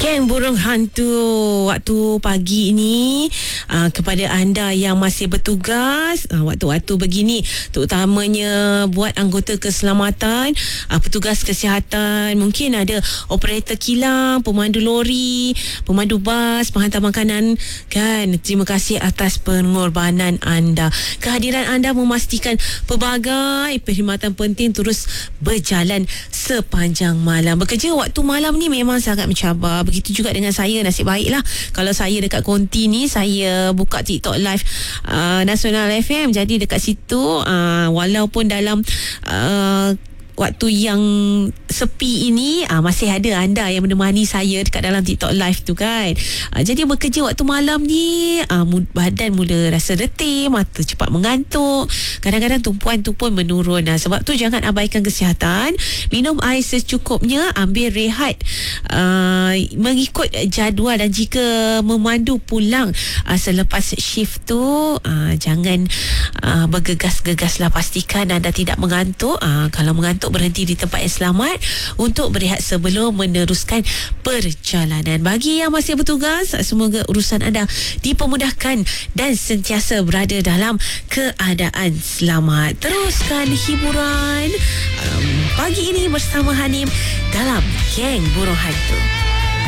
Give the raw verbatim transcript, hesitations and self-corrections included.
Geng Burung Hantu, waktu pagi ini uh, kepada anda yang masih bertugas uh, waktu-waktu begini, terutamanya buat anggota keselamatan, uh, petugas kesihatan, mungkin ada operator kilang, pemandu lori, pemandu bas, penghantar makanan kan. Terima kasih atas pengorbanan anda. Kehadiran anda memastikan pelbagai perkhidmatan penting terus berjalan sepanjang malam. Bekerja waktu malam ni memang sangat mencabar. Begitu juga dengan saya, nasib baiklah kalau saya dekat konti ni, saya buka TikTok live uh, Nasional F M. Jadi dekat situ uh, walaupun dalam uh, waktu yang sepi ini uh, masih ada anda yang menemani saya dekat dalam TikTok live tu kan. Uh, jadi bekerja waktu malam ni uh, badan mula rasa letih, mata cepat mengantuk, kadang-kadang tumpuan tu pun menurun. Uh, sebab tu jangan abaikan kesihatan, minum air secukupnya, ambil rehat uh, mengikut jadual, dan jika memandu pulang uh, selepas shift tu uh, jangan uh, bergegas-gegaslah, pastikan anda tidak mengantuk. Uh, kalau mengantuk berhenti di tempat yang selamat untuk berehat sebelum meneruskan perjalanan. Bagi yang masih bertugas, semoga urusan anda dipermudahkan dan sentiasa berada dalam keadaan selamat. Teruskan hiburan um, pagi ini bersama Hanim dalam Geng Burung Hantu.